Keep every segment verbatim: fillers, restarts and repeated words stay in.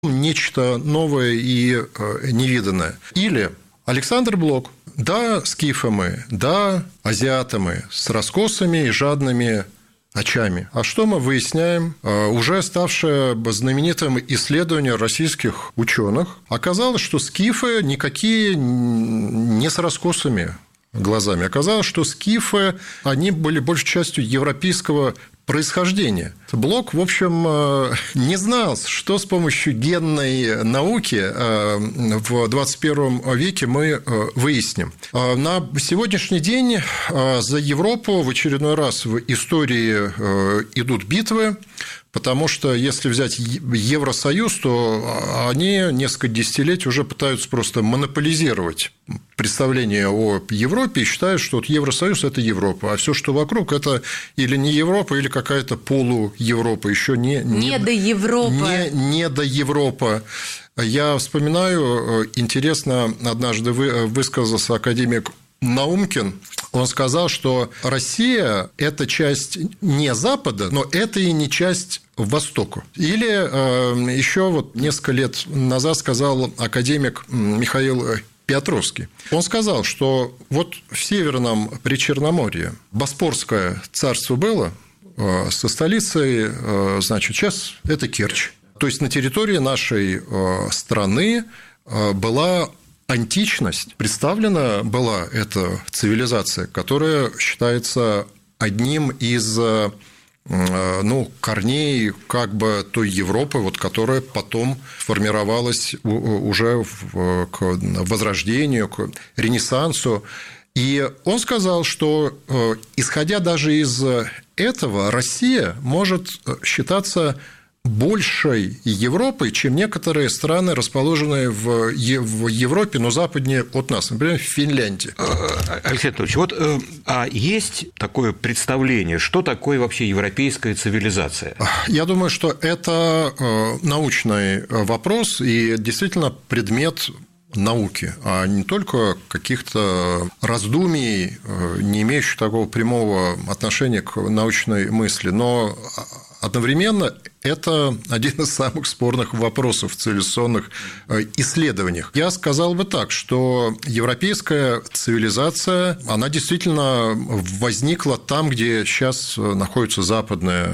нечто новое и невиданное. Или Александр Блок. Да, скифы мы, да, азиаты мы, с раскосыми и жадными очами. А что мы выясняем? Уже ставшее знаменитым исследование российских ученых, оказалось, что скифы никакие не с раскосыми глазами. Оказалось, что скифы, они были большей частью европейского происхождения. Блок, в общем, не знал, что с помощью генной науки в двадцать первом веке мы выясним. На сегодняшний день за Европу в очередной раз в истории идут битвы, потому что если взять Евросоюз, то они несколько десятилетий уже пытаются просто монополизировать представление о Европе и считают, что вот Евросоюз – это Европа, а все, что вокруг – это или не Европа, или какая-то полу-Европа, еще не, не, не до Европы. Не, не до Европы. Я вспоминаю, интересно, однажды высказался академик Наумкин. Он сказал, что Россия – это часть не Запада, но это и не часть Востока. Или э, еще вот несколько лет назад сказал академик Михаил Петровский. Он сказал, что вот в Северном Причерноморье Боспорское царство было, э, со столицей, э, значит, сейчас это Керчь. То есть на территории нашей э, страны э, была античность, представлена была эта цивилизация, которая считается одним из ну, корней как бы той Европы, вот, которая потом формировалась уже к Возрождению, к Ренессансу. И он сказал, что, исходя даже из этого, Россия может считаться большей Европой, чем некоторые страны, расположенные в Европе, но западнее от нас, например, в Финляндии. Алексей Анатольевич, вот а есть такое представление, что такое вообще европейская цивилизация? Я думаю, что это научный вопрос и действительно предмет науки, а не только каких-то раздумий, не имеющих такого прямого отношения к научной мысли, но одновременно это один из самых спорных вопросов в цивилизационных исследованиях. Я сказал бы так, что европейская цивилизация, она действительно возникла там, где сейчас находится Западная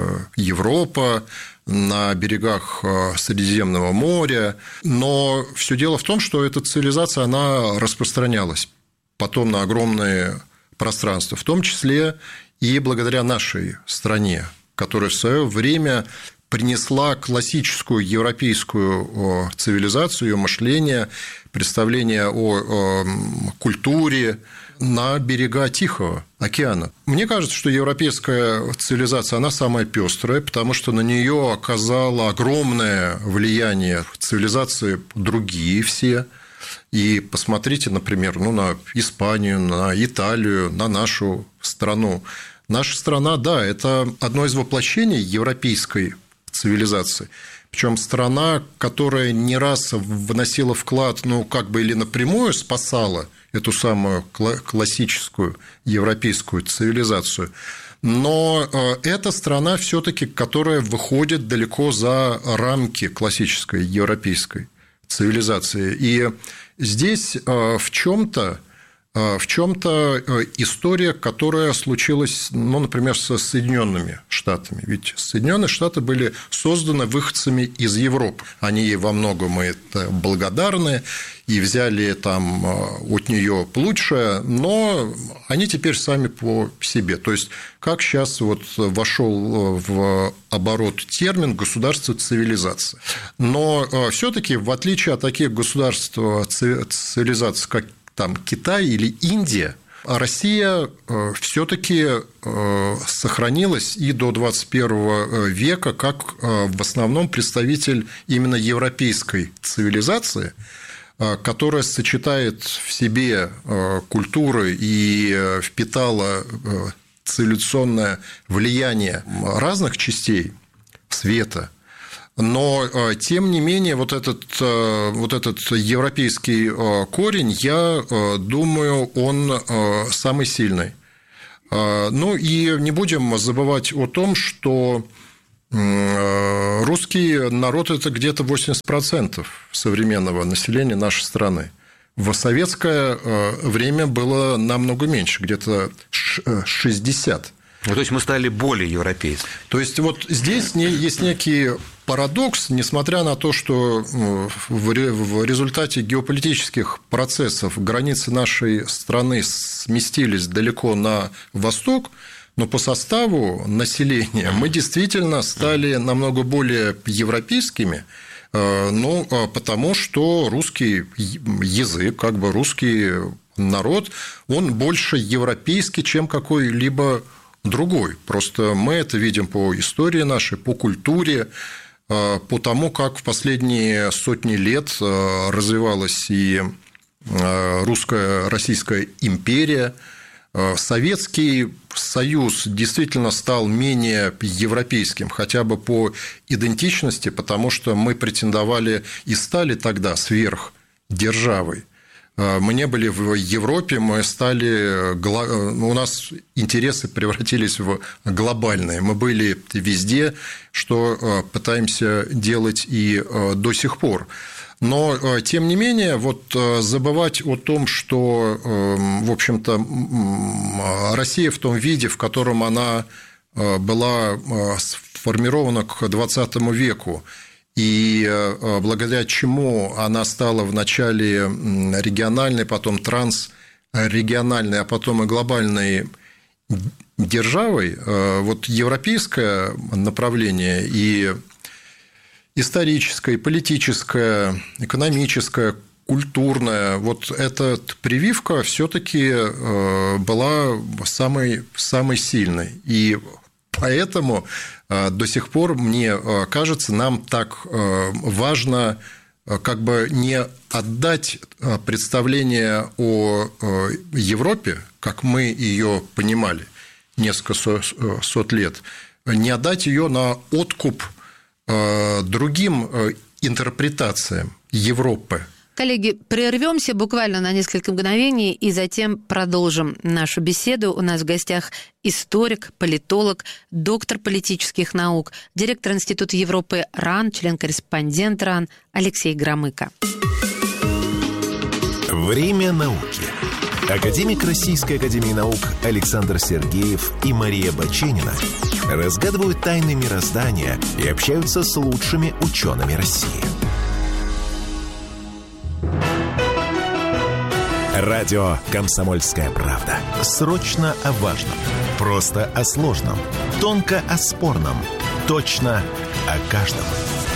Европа, на берегах Средиземного моря, но все дело в том, что эта цивилизация, она распространялась потом на огромные пространства, в том числе и благодаря нашей стране, которая в свое время принесла классическую европейскую цивилизацию, ее мышление, представление о культуре на берега Тихого океана. Мне кажется, что европейская цивилизация, она самая пестрая, потому что на нее оказало огромное влияние цивилизации другие все. И посмотрите, например, ну, на Испанию, на Италию, на нашу страну. Наша страна, да, это одно из воплощений европейской цивилизации. Причем страна, которая не раз вносила вклад, ну, как бы или напрямую спасала эту самую классическую европейскую цивилизацию, но это страна все-таки, которая выходит далеко за рамки классической европейской цивилизации. И здесь в чем-то В чем-то история, которая случилась, ну, например, со Соединенными Штатами. Ведь Соединенные Штаты были созданы выходцами из Европы. Они ей во многом это благодарны и взяли там от нее лучшее, но они теперь сами по себе. То есть, как сейчас вот вошел в оборот термин «государство цивилизации». Но все-таки, в отличие от таких государств цивилизаций, как там Китай или Индия, Россия все-таки сохранилась и до двадцать первого века как в основном представитель именно европейской цивилизации, которая сочетает в себе культуры и впитала цивилизационное влияние разных частей света. Но, тем не менее, вот этот, вот этот европейский корень, я думаю, он самый сильный. Ну, и не будем забывать о том, что Русский народ – это где-то восемьдесят процентов современного населения нашей страны. В советское время было намного меньше, где-то шестьдесят процентов. Ну, то есть мы стали более европейцами. То есть вот здесь есть некий парадокс, несмотря на то, что в результате геополитических процессов границы нашей страны сместились далеко на восток, но по составу населения мы действительно стали намного более европейскими, ну, потому что русский язык, как бы русский народ, он больше европейский, чем какой-либо другой. Просто мы это видим по истории нашей, по культуре, по тому, как в последние сотни лет развивалась и русская, Российская империя. Советский Союз действительно стал менее европейским, хотя бы по идентичности, потому что мы претендовали и стали тогда сверхдержавой. Мы не были в Европе, мы стали, у нас интересы превратились в глобальные. Мы были везде, что пытаемся делать и до сих пор. Но, тем не менее, вот забывать о том, что, в общем-то, Россия в том виде, в котором она была сформирована к двадцатому веку, и благодаря чему она стала вначале региональной, потом трансрегиональной, а потом и глобальной державой, вот европейское направление и историческое, политическое, экономическое, культурное, вот эта прививка все-таки была самой, самой сильной. И поэтому до сих пор, мне кажется, нам так важно как бы не отдать представление о Европе, как мы ее понимали несколько сот лет, не отдать ее на откуп другим интерпретациям Европы. Коллеги, прервемся буквально на несколько мгновений и затем продолжим нашу беседу. У нас в гостях историк, политолог, доктор политических наук, директор Института Европы РАН, член-корреспондент РАН Алексей Громыко. Время науки. Академик Российской академии наук Александр Сергеев и Мария Баченина разгадывают тайны мироздания и общаются с лучшими учеными России. Радио «Комсомольская правда». Срочно о важном. Просто о сложном. Тонко о спорном. Точно о каждом.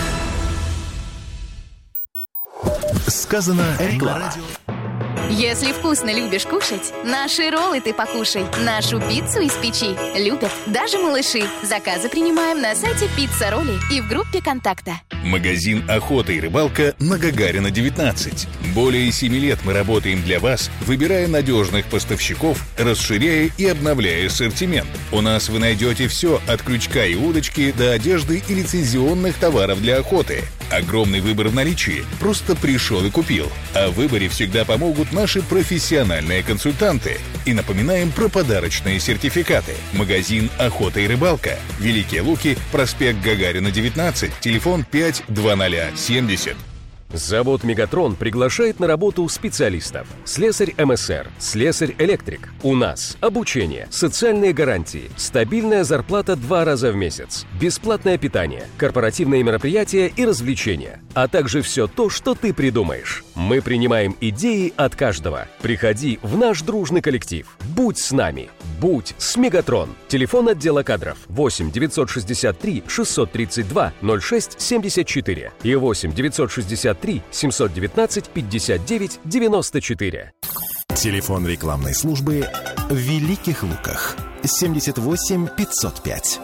Сказано на радио. Если вкусно любишь кушать, наши роллы ты покушай. Нашу пиццу из печи любят даже малыши. Заказы принимаем на сайте «Пицца Ролли» и в группе «Контакта». Магазин «Охота и рыбалка» на Гагарина, девятнадцать. Более семи лет мы работаем для вас, выбирая надежных поставщиков, расширяя и обновляя ассортимент. У нас вы найдете все от крючка и удочки до одежды и лицензионных товаров для охоты. Огромный выбор в наличии. Просто пришел и купил. А в выборе всегда помогут наши профессиональные консультанты. И напоминаем про подарочные сертификаты. Магазин «Охота и рыбалка». Великие Луки, проспект Гагарина, девятнадцать, телефон пять два ноль семьдесят. Завод «Мегатрон» приглашает на работу специалистов. Слесарь эм эс эр, слесарь-электрик. У нас обучение, социальные гарантии, стабильная зарплата два раза в месяц, бесплатное питание, корпоративные мероприятия и развлечения, а также все то, что ты придумаешь. Мы принимаем идеи от каждого. Приходи в наш дружный коллектив. Будь с нами. Будь с «Мегатрон». Телефон отдела кадров восемь девятьсот шестьдесят три шестьсот тридцать два ноль шесть семьдесят четыре и восемь девятьсот шестьдесят три семьсот девятнадцать пятьдесят девять девяносто четыре. Телефон рекламной службы в Великих Луках семьдесят восемь пятьсот пять.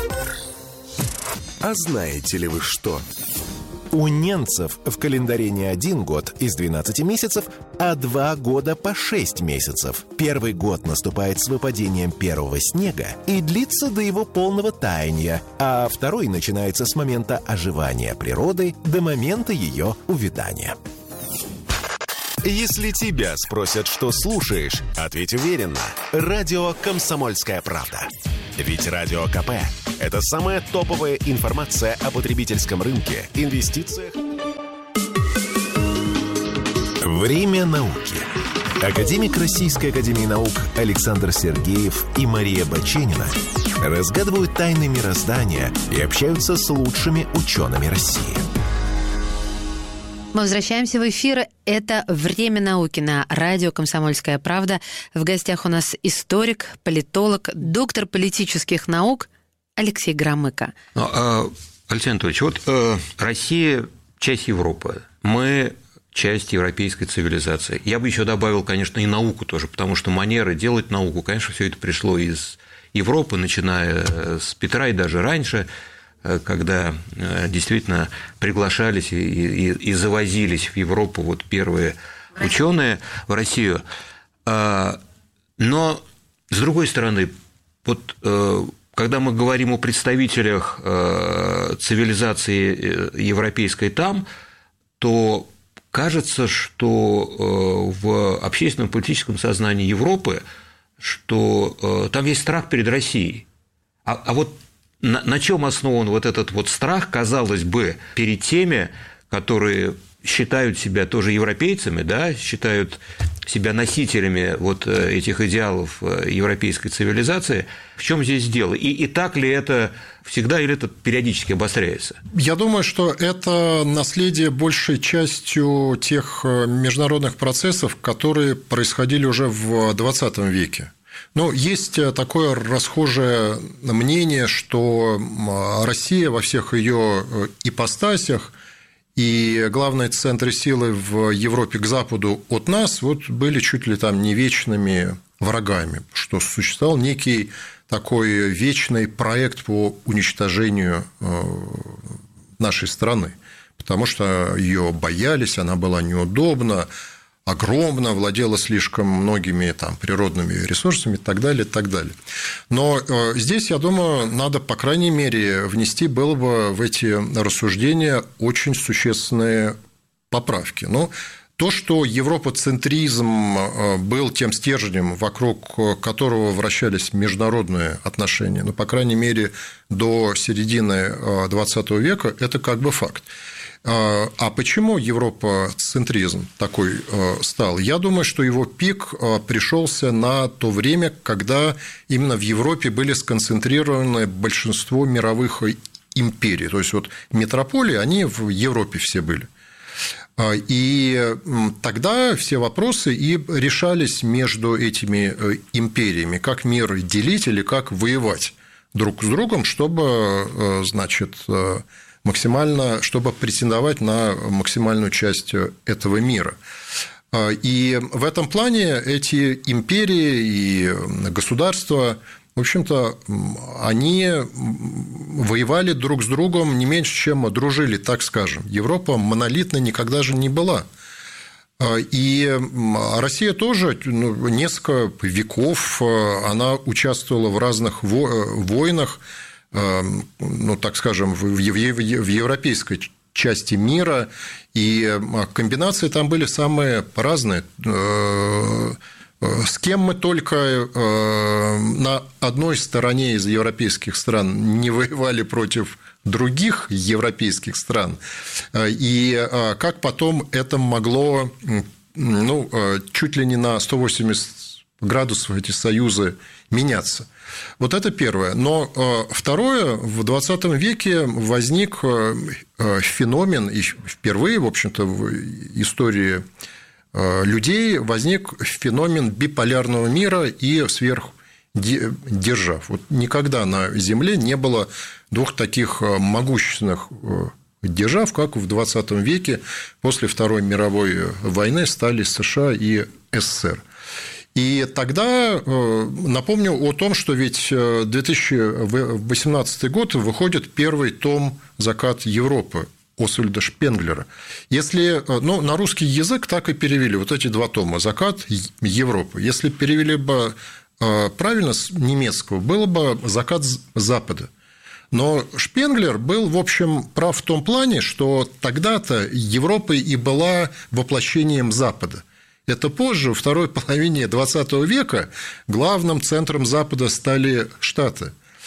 А знаете ли вы что? У немцев в календаре не один год из двенадцати месяцев, а два года по шесть месяцев. Первый год наступает с выпадением первого снега и длится до его полного таяния, а второй начинается с момента оживания природы до момента ее увядания. Если тебя спросят, что слушаешь, ответь уверенно. Радио «Комсомольская правда». Ведь Радио ка пэ Это самая топовая информация о потребительском рынке, инвестициях. Время науки. Академик Российской академии наук Александр Сергеев и Мария Баченина разгадывают тайны мироздания и общаются с лучшими учеными России. Мы возвращаемся в эфир. Это «Время науки» на радио «Комсомольская правда». В гостях у нас историк, политолог, доктор политических наук Алексей Громыко. Ну, Алексей Анатольевич, вот э, Россия – часть Европы. Мы – часть европейской цивилизации. Я бы еще добавил, конечно, и науку тоже, потому что манеры делать науку, конечно, все это пришло из Европы, начиная с Петра и даже раньше, когда действительно приглашались и, и, и завозились в Европу вот первые ученые в Россию. Но, с другой стороны, вот когда мы говорим о представителях цивилизации европейской там, то кажется, что в общественном политическом сознании Европы, что там есть страх перед Россией. А, а вот на, на чем основан вот этот вот страх, казалось бы, перед теми, которые считают себя тоже европейцами, да, считают себя носителями вот этих идеалов европейской цивилизации. В чем здесь дело? И, и так ли это всегда, или это периодически обостряется? Я думаю, что это наследие большей частью тех международных процессов, которые происходили уже в двадцатом веке. Ну, есть такое расхожее мнение, что Россия во всех ее ипостасях и главные центры силы в Европе к западу от нас вот были чуть ли там не вечными врагами, что существовал некий такой вечный проект по уничтожению нашей страны, потому что ее боялись, она была неудобна, огромна, владела слишком многими там природными ресурсами и так далее, и так далее. Но здесь, я думаю, надо, по крайней мере, внести было бы в эти рассуждения очень существенные поправки. Но то, что европоцентризм был тем стержнем, вокруг которого вращались международные отношения, ну, по крайней мере, до середины двадцатого века, это как бы факт. А почему европоцентризм такой стал? Я думаю, что его пик пришелся на то время, когда именно в Европе были сконцентрированы большинство мировых империй. То есть, вот метрополии, они в Европе все были. И тогда все вопросы и решались между этими империями, как мир делить или как воевать друг с другом, чтобы, значит, максимально, чтобы претендовать на максимальную часть этого мира. И в этом плане эти империи и государства, в общем-то, они воевали друг с другом не меньше, чем дружили, так скажем. Европа монолитной никогда же не была. И Россия тоже ну, несколько веков она участвовала в разных войнах, ну, так скажем, в европейской части мира, и комбинации там были самые разные. С кем мы только на одной стороне из европейских стран не воевали против других европейских стран, и как потом это могло, ну, чуть ли не на сто восемьдесят градусов эти союзы меняться. Вот это первое. Но второе, в двадцатом веке возник феномен, и впервые, в общем-то, в истории людей возник феномен биполярного мира и сверхдержав. Вот никогда на Земле не было двух таких могущественных держав, как в двадцатом веке после Второй мировой войны стали США и СССР. И тогда напомню о том, что ведь две тысячи восемнадцатый год выходит первый том «Закат Европы» Освальда Шпенглера. Если, ну, на русский язык так и перевели вот эти два тома «Закат Европы». Если перевели бы правильно с немецкого, было бы «Закат Запада». Но Шпенглер был, в общем, прав в том плане, что тогда-то Европа и была воплощением Запада. Это позже, во второй половине двадцатого века, главным центром Запада стали Штаты.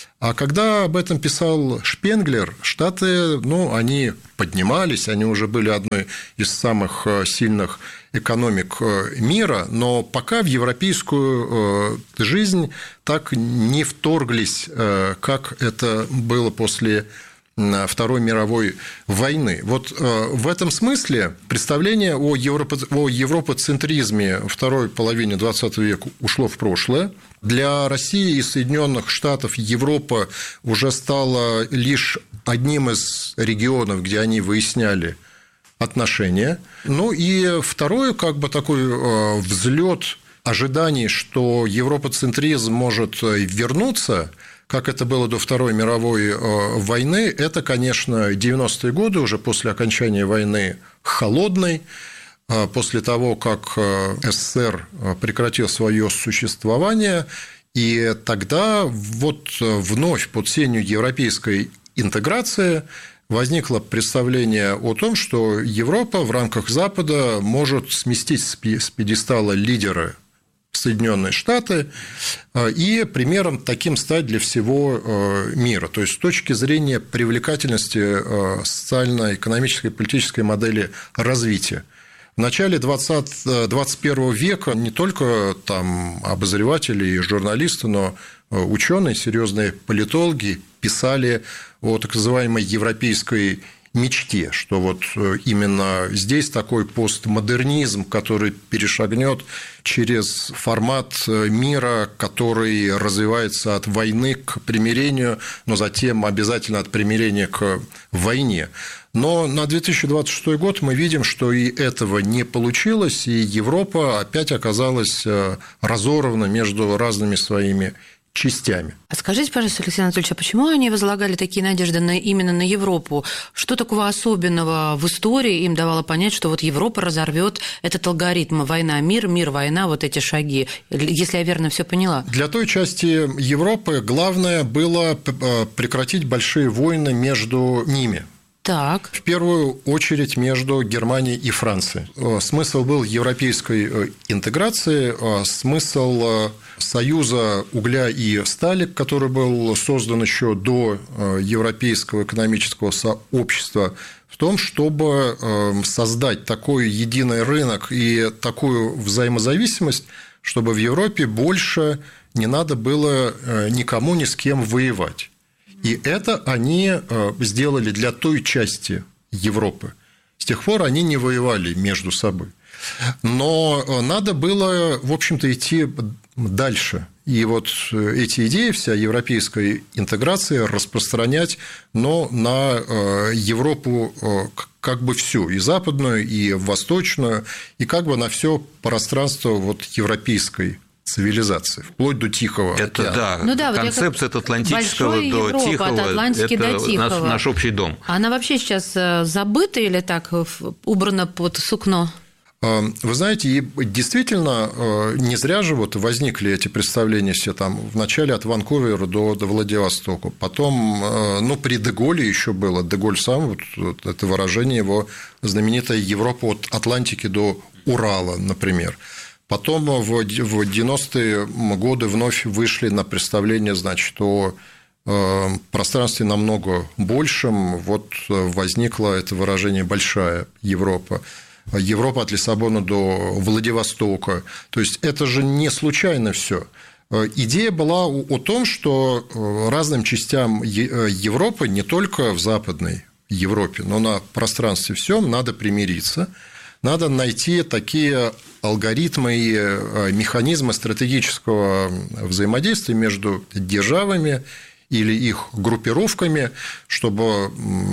А когда об этом писал Шпенглер, Штаты, ну, они поднимались, они уже были одной из самых сильных экономик мира, но пока в европейскую жизнь так не вторглись, как это было после Второй мировой войны. Вот в этом смысле представление о, европо... о европоцентризме второй половины двадцатого века ушло в прошлое. Для России и Соединенных Штатов Европа уже стала лишь одним из регионов, где они выясняли отношения. Ну и второе, как бы такой взлет ожиданий, что европоцентризм может вернуться, как это было до Второй мировой войны, это, конечно, девяностые годы, уже после окончания войны холодной, после того, как СССР прекратил свое существование, и тогда вот вновь под сенью европейской интеграции возникло представление о том, что Европа в рамках Запада может сместить с пьедестала лидера Соединенные Штаты и примером таким стать для всего мира. То есть с точки зрения привлекательности социально-экономической и политической модели развития. В начале двадцать первого века не только там обозреватели и журналисты, но ученые, серьезные политологи писали о так называемой европейской мечте, что вот именно здесь такой постмодернизм, который перешагнет через формат мира, который развивается от войны к примирению, но затем обязательно от примирения к войне. Но на две тысячи двадцать шестой год мы видим, что и этого не получилось, и Европа опять оказалась разорвана между разными своими частями. А скажите, пожалуйста, Алексей Анатольевич, а почему они возлагали такие надежды на, именно на Европу? Что такого особенного в истории им давало понять, что вот Европа разорвет этот алгоритм война-мир, мир-война, вот эти шаги, если я верно все поняла? Для той части Европы главное было прекратить большие войны между ними. Так. В первую очередь между Германией и Францией. Смысл был европейской интеграции, смысл союза угля и стали, который был создан еще до Европейского экономического сообщества, в том, чтобы создать такой единый рынок и такую взаимозависимость, чтобы в Европе больше не надо было никому ни с кем воевать. И это они сделали для той части Европы. С тех пор они не воевали между собой. Но надо было, в общем-то, идти дальше. И вот эти идеи, вся европейская интеграция распространять, но на Европу как бы всю, и западную, и восточную, и как бы на все пространство вот европейской цивилизации, вплоть до Тихого это, океана. Да, ну, да, концепция вот от Атлантического до Европа, Тихого, от Атлантики это до Тихого. Наш, наш общий дом. Она вообще сейчас забыта или так убрана под сукно? Вы знаете, и действительно, не зря же вот возникли эти представления все там вначале от Ванкувера до, до Владивостока, потом, ну, при де Голле еще было, де Голль сам, вот, вот это выражение его знаменитая Европа от Атлантики до Урала, например. Потом в девяностые годы вновь вышли на представление, значит, о пространстве намного большем, вот возникло это выражение «большая Европа». Европа от Лиссабона до Владивостока. То есть это же не случайно все. Идея была о том, что разным частям Европы, не только в Западной Европе, но на пространстве всем надо примириться, надо найти такие алгоритмы и механизмы стратегического взаимодействия между державами или их группировками, чтобы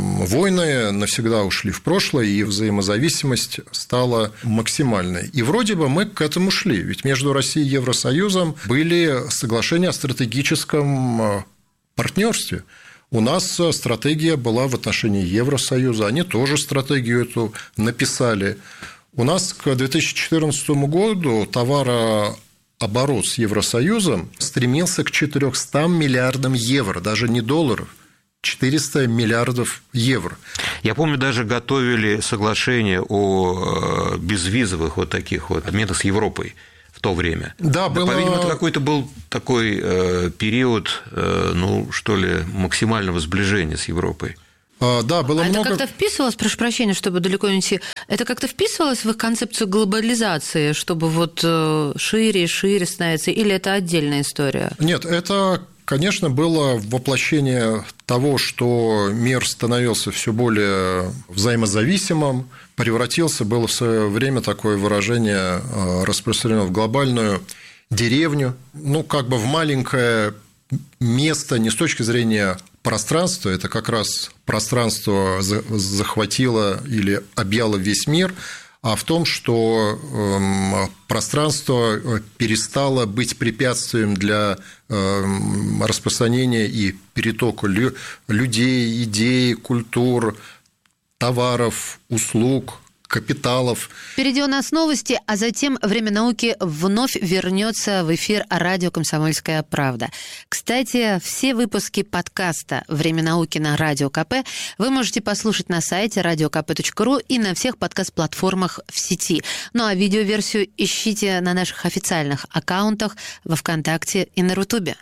войны навсегда ушли в прошлое, и взаимозависимость стала максимальной. И вроде бы мы к этому шли, ведь между Россией и Евросоюзом были соглашения о стратегическом партнерстве. У нас стратегия была в отношении Евросоюза, они тоже стратегию эту написали. У нас к две тысячи четырнадцатому году товарооборот с Евросоюзом стремился к четырёмстам миллиардам евро, даже не долларов, четыреста миллиардов евро. Я помню, даже готовили соглашение о безвизовых вот таких вот обменах с Европой. в то время. Да, было... По-видимому, это какой-то был такой э, период, э, ну, что ли, максимального сближения с Европой. А, да, было а много... это как-то вписывалось, прошу прощения, чтобы далеко не идти, это как-то вписывалось в их концепцию глобализации, чтобы вот шире и шире становиться, или это отдельная история? Нет, это, конечно, было воплощение того, что мир становился все более взаимозависимым, превратился, было в свое время такое выражение распространено в глобальную деревню, ну, как бы в маленькое место не с точки зрения пространства, это как раз пространство захватило или объяло весь мир, а в том, что пространство перестало быть препятствием для распространения и перетока людей, идей, культур, товаров, услуг, капиталов. Впереди у нас новости, а затем «Время науки» вновь вернется в эфир радио «Комсомольская правда». Кстати, все выпуски подкаста «Время науки» на Радио КП вы можете послушать на сайте радио ка пэ точка ру и на всех подкаст-платформах в сети. Ну а видеоверсию ищите на наших официальных аккаунтах во ВКонтакте и на Рутубе.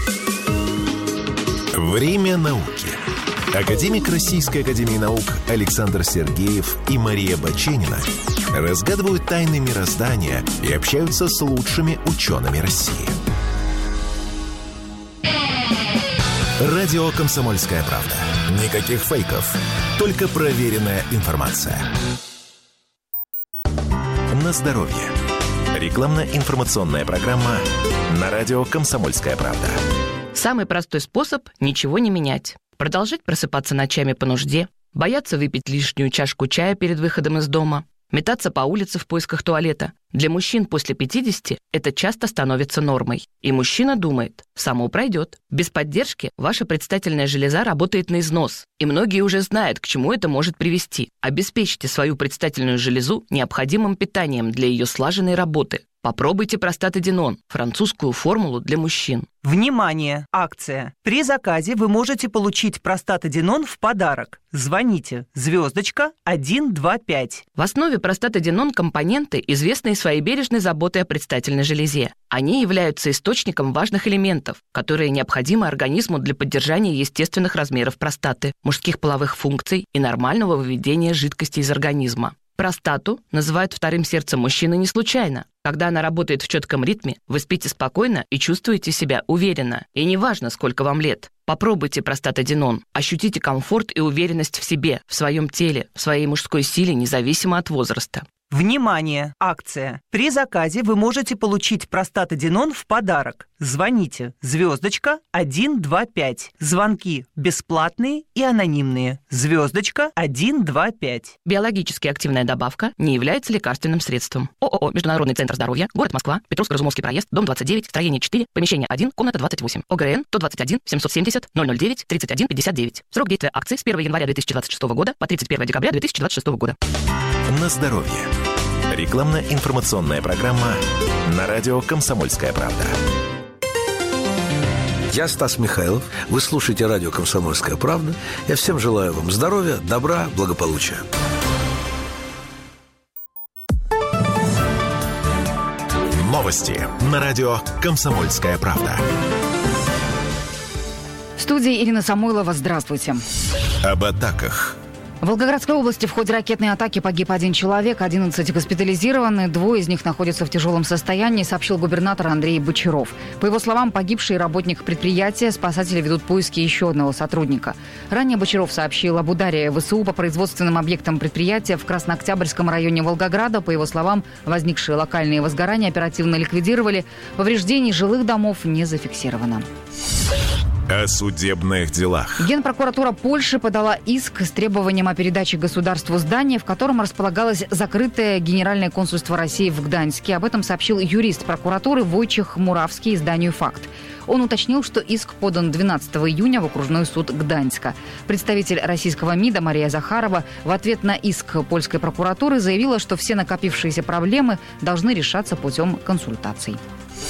«Время науки». Академик Российской академии наук Александр Сергеев и Мария Баченина разгадывают тайны мироздания и общаются с лучшими учеными России. Радио «Комсомольская правда». Никаких фейков, только проверенная информация. На здоровье. Рекламно-информационная программа на радио «Комсомольская правда». Самый простой способ – ничего не менять. Продолжать просыпаться ночами по нужде, бояться выпить лишнюю чашку чая перед выходом из дома, метаться по улице в поисках туалета. Для мужчин после пятидесяти это часто становится нормой. И мужчина думает, само пройдет. Без поддержки ваша предстательная железа работает на износ. И многие уже знают, к чему это может привести. Обеспечьте свою предстательную железу необходимым питанием для ее слаженной работы. Попробуйте простатадинон, французскую формулу для мужчин. Внимание! Акция. При заказе вы можете получить простатадинон в подарок. Звоните. Звездочка один два пять. В основе простатадинон компоненты, известные своей бережной заботой о предстательной железе. Они являются источником важных элементов, которые необходимы организму для поддержания естественных размеров простаты, мужских половых функций и нормального выведения жидкости из организма. Простату называют вторым сердцем мужчины не случайно. Когда она работает в четком ритме, вы спите спокойно и чувствуете себя уверенно. И неважно, сколько вам лет. Попробуйте простатадинон. Ощутите комфорт и уверенность в себе, в своем теле, в своей мужской силе, независимо от возраста. Внимание! Акция. При заказе вы можете получить простатадинон в подарок. Звоните. Звездочка один два пять. Звонки бесплатные и анонимные. Звездочка один два пять. Биологически активная добавка не является лекарственным средством. ООО «Международный центр здоровья», город Москва, Петровско-Разумовский проезд, дом двадцать девять, строение четыре, помещение один, комната двадцать восемь. ОГРН сто двадцать один семьсот семьдесят ноль ноль девять тридцать один пятьдесят девять. Срок действия акции с первого января две тысячи двадцать шестого года по тридцать первого декабря две тысячи двадцать шестого года. На здоровье. Рекламно-информационная программа на радио «Комсомольская правда». Я Стас Михайлов. Вы слушаете радио «Комсомольская правда». Я всем желаю вам здоровья, добра, благополучия. Новости на радио «Комсомольская правда». В студии Ирина Самойлова. Здравствуйте. Об атаках. В Волгоградской области в ходе ракетной атаки погиб один человек, одиннадцать госпитализированы, двое из них находятся в тяжелом состоянии, сообщил губернатор Андрей Бочаров. По его словам, погибший работник предприятия, спасатели ведут поиски еще одного сотрудника. Ранее Бочаров сообщил об ударе ВСУ по производственным объектам предприятия в Краснооктябрьском районе Волгограда. По его словам, возникшие локальные возгорания оперативно ликвидировали. Повреждений жилых домов не зафиксировано. О судебных делах. Генпрокуратура Польши подала иск с требованием о передаче государству здания, в котором располагалось закрытое Генеральное консульство России в Гданьске. Об этом сообщил юрист прокуратуры Войчех Муравский изданию «Факт». Он уточнил, что иск подан двенадцатого июня в окружной суд Гданьска. Представитель российского МИДа Мария Захарова в ответ на иск польской прокуратуры заявила, что все накопившиеся проблемы должны решаться путем консультаций.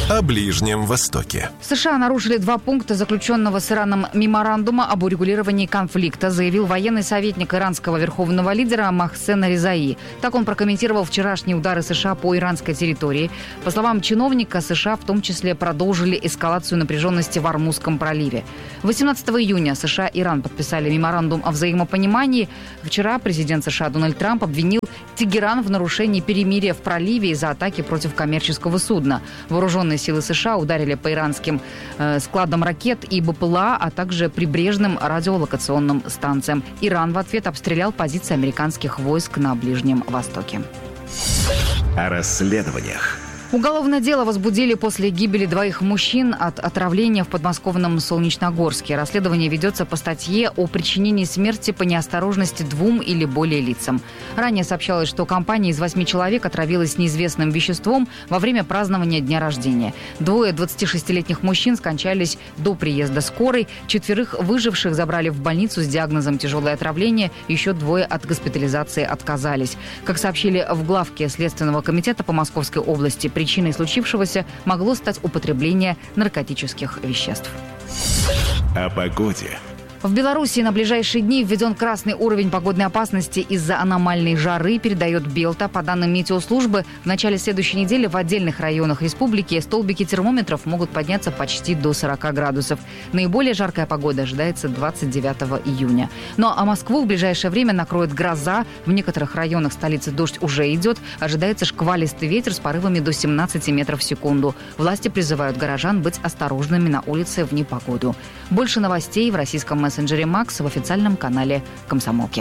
о Ближнем Востоке. США нарушили два пункта заключенного с Ираном меморандума об урегулировании конфликта, заявил военный советник иранского верховного лидера Мохсен Резаи. Так он прокомментировал вчерашние удары США по иранской территории. По словам чиновника, США в том числе продолжили эскалацию напряженности в Ормузском проливе. восемнадцатого июня США и Иран подписали меморандум о взаимопонимании. Вчера президент США Дональд Трамп обвинил Тегеран в нарушении перемирия в проливе из-за атаки против коммерческого судна. Вооруженные силы США ударили по иранским э, складам ракет и БПЛА, а также прибрежным радиолокационным станциям. Иран в ответ обстрелял позиции американских войск на Ближнем Востоке. О расследованиях. Уголовное дело возбудили после гибели двоих мужчин от отравления в подмосковном Солнечногорске. Расследование ведется по статье о причинении смерти по неосторожности двум или более лицам. Ранее сообщалось, что компания из восьми человек отравилась неизвестным веществом во время празднования дня рождения. Двое двадцатишестилетних мужчин скончались до приезда скорой. Четверых выживших забрали в больницу с диагнозом тяжелое отравление. Еще двое от госпитализации отказались. Как сообщили в главке Следственного комитета по Московской области, причиной случившегося могло стать употребление наркотических веществ. О погоде. В Беларуси на ближайшие дни введен красный уровень погодной опасности из-за аномальной жары, передает Белта. По данным метеослужбы, в начале следующей недели в отдельных районах республики столбики термометров могут подняться почти до сорока градусов. Наиболее жаркая погода ожидается двадцать девятого июня. Ну а Москву в ближайшее время накроет гроза. В некоторых районах столицы дождь уже идет. Ожидается шквалистый ветер с порывами до семнадцати метров в секунду. Власти призывают горожан быть осторожными на улице в непогоду. Больше новостей в российском мессенджере Макс в официальном канале «Комсомолки».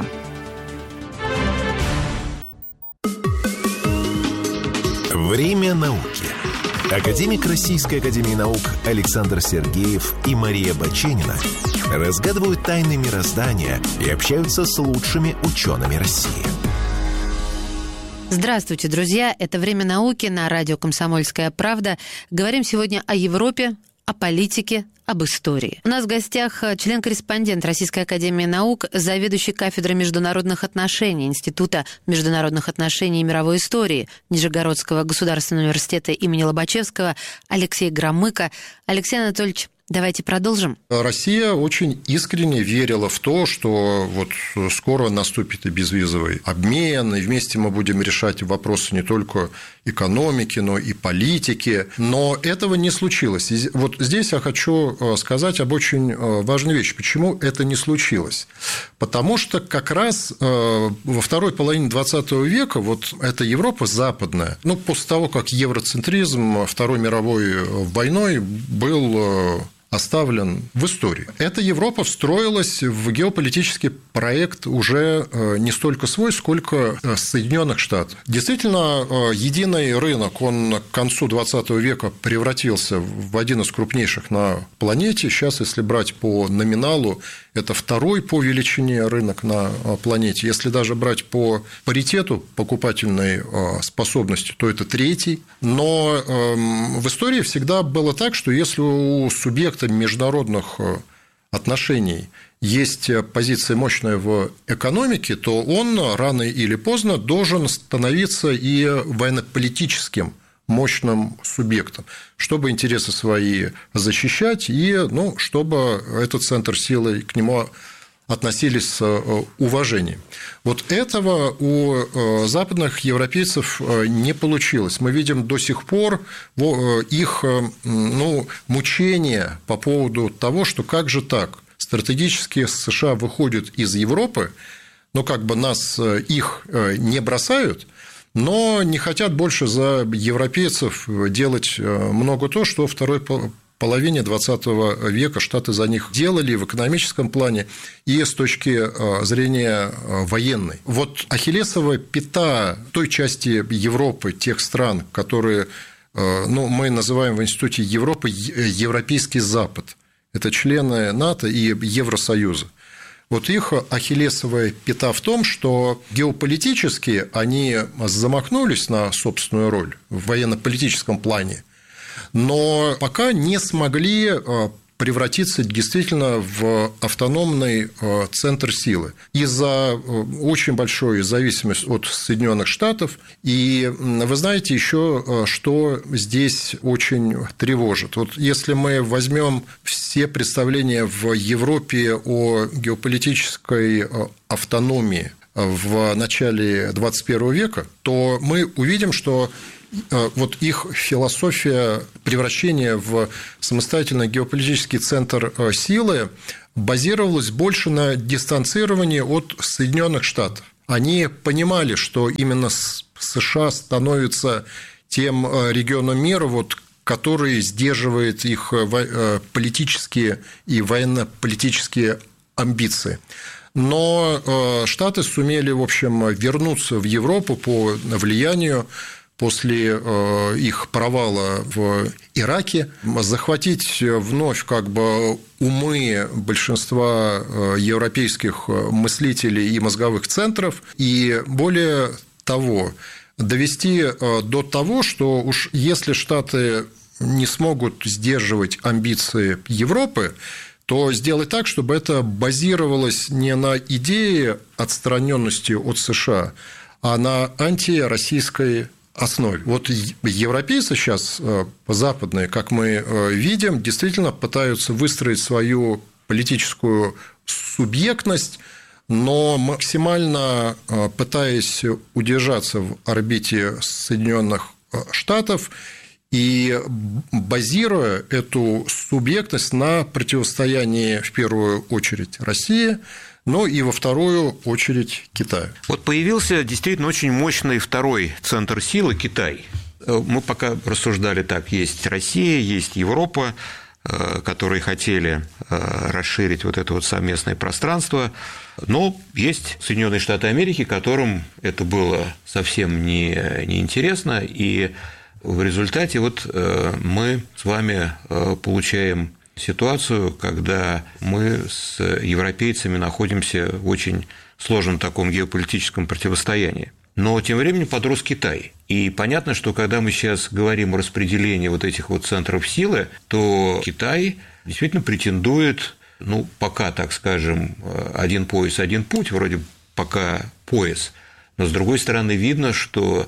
Время науки. Академик Российской академии наук Александр Сергеев и Мария Баченина разгадывают тайны мироздания и общаются с лучшими учеными России. Здравствуйте, друзья! Это «Время науки» на радио «Комсомольская правда». Говорим сегодня о Европе, о политике, об истории. У нас в гостях член-корреспондент Российской академии наук, заведующий кафедрой международных отношений Института международных отношений и мировой истории Нижегородского государственного университета имени Лобачевского Алексей Громыко. Алексей Анатольевич, давайте продолжим. Россия очень искренне верила в то, что вот скоро наступит и безвизовый обмен, и вместе мы будем решать вопросы не только экономики, но и политики. Но этого не случилось. И вот здесь я хочу сказать об очень важной вещи. Почему это не случилось? Потому что как раз во второй половине двадцатого века вот эта Европа западная, ну, после того, как евроцентризм Второй мировой войной был оставлен в истории. Эта Европа встроилась в геополитический проект уже не столько свой, сколько Соединенных Штатов. Действительно, единый рынок, он к концу двадцатого века превратился в один из крупнейших на планете. Сейчас, если брать по номиналу, это второй по величине рынок на планете. Если даже брать по паритету покупательной способности, то это третий. Но в истории всегда было так, что если у субъекта международных отношений есть позиция мощная в экономике, то он рано или поздно должен становиться и военно-политическим мощным субъектом, чтобы интересы свои защищать и, ну, чтобы этот центр силы к нему относились с уважением. Вот этого у западных европейцев не получилось. Мы видим до сих пор их, ну, мучения по поводу того, что как же так, стратегически США выходят из Европы, но как бы нас, их не бросают, но не хотят больше за европейцев делать много то, что второй половине двадцатого века Штаты за них делали в экономическом плане и с точки зрения военной. Вот ахиллесова пята той части Европы, тех стран, которые, ну, мы называем в Институте Европы Европейский Запад, это члены НАТО и Евросоюза. Вот их ахиллесовая пята в том, что геополитически они замахнулись на собственную роль в военно-политическом плане, но пока не смогли превратиться действительно в автономный центр силы из-за очень большой зависимости от Соединенных Штатов. И вы знаете еще, что здесь очень тревожит. Вот если мы возьмем все представления в Европе о геополитической автономии в начале двадцать первого века, то мы увидим, что вот их философия превращения в самостоятельный геополитический центр силы базировалась больше на дистанцировании от Соединенных Штатов. Они понимали, что именно США становится тем регионом мира, вот, который сдерживает их политические и военно-политические амбиции. Но Штаты сумели, в общем, вернуться в Европу по влиянию после их провала в Ираке, захватить вновь как бы умы большинства европейских мыслителей и мозговых центров, и более того, довести до того, что уж если Штаты не смогут сдерживать амбиции Европы, то сделать так, чтобы это базировалось не на идее отстраненности от США, а на антироссийской основе. Вот европейцы сейчас западные, как мы видим, действительно пытаются выстроить свою политическую субъектность, но максимально пытаясь удержаться в орбите Соединенных Штатов и базируя эту субъектность на противостоянии в первую очередь России, но и во вторую очередь Китая. Вот появился действительно очень мощный второй центр силы – Китай. Мы пока рассуждали так: есть Россия, есть Европа, которые хотели расширить вот это вот совместное пространство, но есть Соединенные Штаты Америки, которым это было совсем не, не интересно, и в результате вот мы с вами получаем ситуацию, когда мы с европейцами находимся в очень сложном таком геополитическом противостоянии. Но тем временем подрос Китай. И понятно, что когда мы сейчас говорим о распределении вот этих вот центров силы, то Китай действительно претендует, ну, пока, так скажем, один пояс, один путь, вроде пока пояс, но с другой стороны видно, что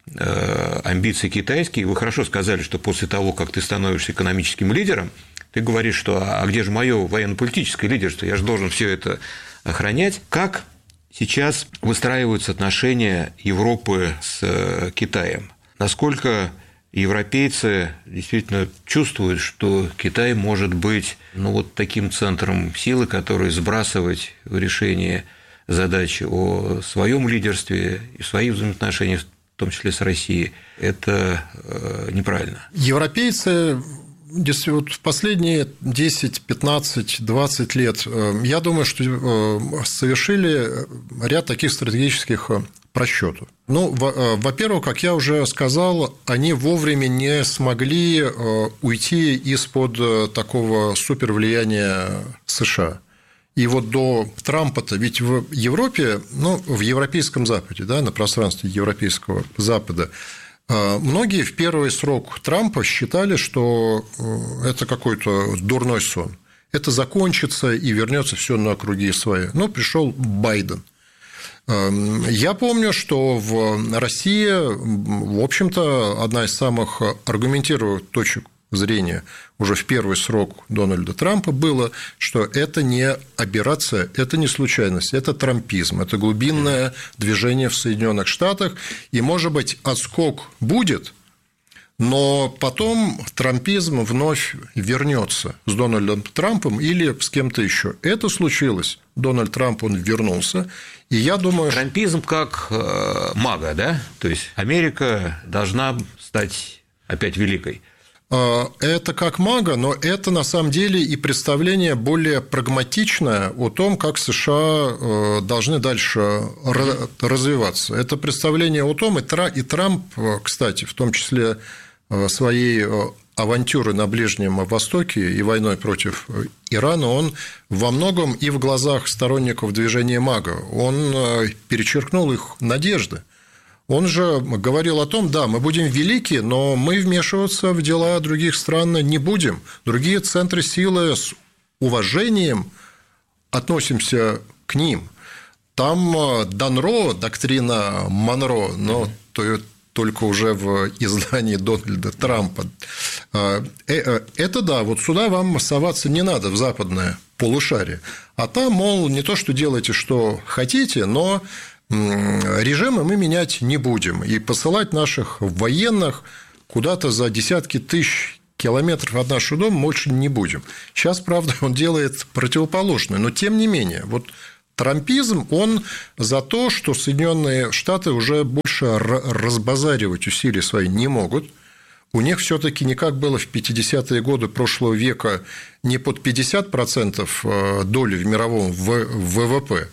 амбиции китайские, вы хорошо сказали, что после того, как ты становишься экономическим лидером, ты говоришь, что а где же мое военно-политическое лидерство, я же должен все это охранять. Как сейчас выстраиваются отношения Европы с Китаем? Насколько европейцы действительно чувствуют, что Китай может быть, ну, вот таким центром силы, который сбрасывать в решение задачи о своем лидерстве и своих взаимоотношениях, в том числе с Россией, это неправильно? Европейцы вот в последние десять, пятнадцать, двадцать лет, я думаю, что совершили ряд таких стратегических просчетов. Ну, во-первых, как я уже сказал, они вовремя не смогли уйти из-под такого супервлияния США. И вот до Трампа-то, ведь в Европе, ну, в Европейском Западе, да, на пространстве Европейского Запада, многие в первый срок Трампа считали, что это какой-то дурной сон. Это закончится и вернется все на круги свои. Но пришел Байден. Я помню, что в России, в общем-то, одна из самых аргументированных точек зрения уже в первый срок Дональда Трампа было, что это не аберрация, это не случайность, это трампизм, это глубинное движение в Соединенных Штатах, и, может быть, отскок будет, но потом трампизм вновь вернется с Дональдом Трампом или с кем-то еще. Это случилось. Дональд Трамп, он вернулся, и я думаю… Трампизм как мага, да? То есть Америка должна стать опять великой. Это как мага, но это на самом деле и представление более прагматичное о том, как США должны дальше развиваться. Это представление о том, и Трамп, кстати, в том числе своей авантюры на Ближнем Востоке и войной против Ирана, он во многом и в глазах сторонников движения мага, он перечеркнул их надежды. Он же говорил о том, да, мы будем велики, но мы вмешиваться в дела других стран не будем. Другие центры силы с уважением относимся к ним. Там Данро, доктрина Монро, но только уже в издании Дональда Трампа. Это да, вот сюда вам соваться не надо, в западное полушарие. А там, мол, не то, что делайте, что хотите, но режимы мы менять не будем. И посылать наших военных куда-то за десятки тысяч километров от нашего дома больше не будем. Сейчас, правда, он делает противоположное, но тем не менее, вот трампизм, он за то, что Соединенные Штаты уже больше разбазаривать усилия свои не могут. У них все-таки не как было в пятидесятые годы прошлого века, не под пятьдесят процентов доли в мировом ВВП,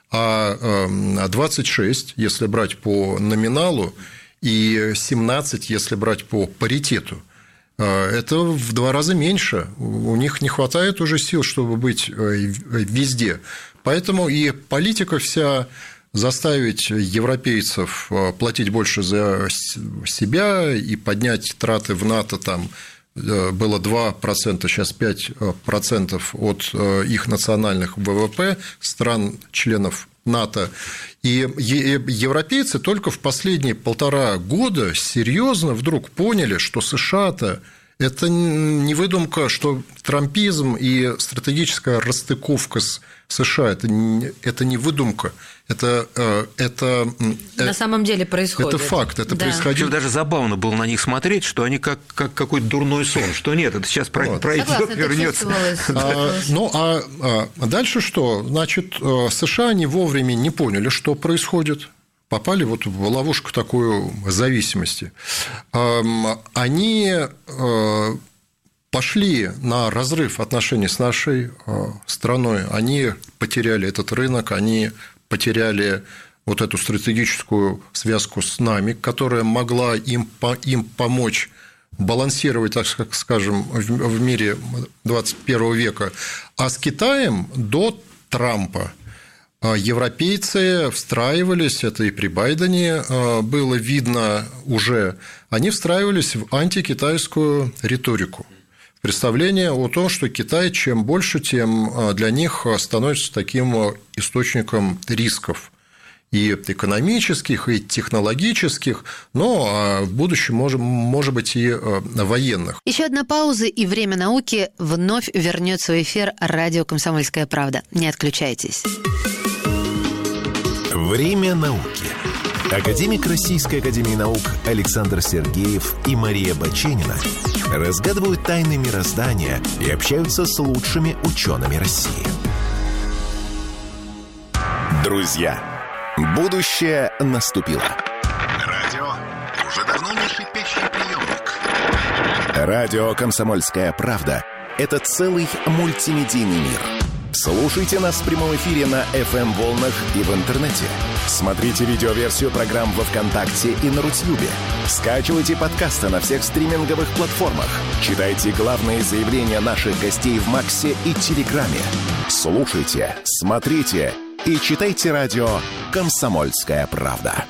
а двадцать шесть, если брать по номиналу, и семнадцать, если брать по паритету. Это в два раза меньше. У них не хватает уже сил, чтобы быть везде. Поэтому и политика вся заставить европейцев платить больше за себя и поднять траты в НАТО, там было два процента, сейчас пять процентов от их национальных ВВП стран-членов НАТО. И европейцы только в последние полтора года серьезно вдруг поняли, что США-то это не выдумка, что трампизм и стратегическая расстыковка с США это не, это не выдумка, это, это на самом деле происходит. Это факт, это да. происходило. Даже забавно было на них смотреть, что они как, как какой-то дурной сон, что нет, это сейчас вот. пройдет, Согласна, вернется. А, ну а, а дальше что? Значит, США они вовремя не поняли, что происходит. Попали вот в ловушку такую зависимости. Они пошли на разрыв отношений с нашей страной, они потеряли этот рынок, они потеряли вот эту стратегическую связку с нами, которая могла им, им помочь балансировать, так скажем, в мире двадцать первого века. А с Китаем до Трампа европейцы встраивались, это и при Байдене было видно уже, они встраивались в антикитайскую риторику. Представление о том, что Китай чем больше, тем для них становится таким источником рисков и экономических, и технологических, но в будущем, может, может быть, и военных. Еще одна пауза, и «Время науки» вновь вернет свой эфир радио «Комсомольская правда». Не отключайтесь. Время науки. Академик Российской академии наук Александр Сергеев и Мария Баченина разгадывают тайны мироздания и общаются с лучшими учеными России. Друзья, будущее наступило. Радио уже давно не шипящий приемник. Радио «Комсомольская правда» — это целый мультимедийный мир. Слушайте нас в прямом эфире на эф эм-волнах и в интернете. Смотрите видеоверсию программ во ВКонтакте и на Рутьюбе. Скачивайте подкасты на всех стриминговых платформах. Читайте главные заявления наших гостей в Максе и Телеграме. Слушайте, смотрите и читайте радио «Комсомольская правда».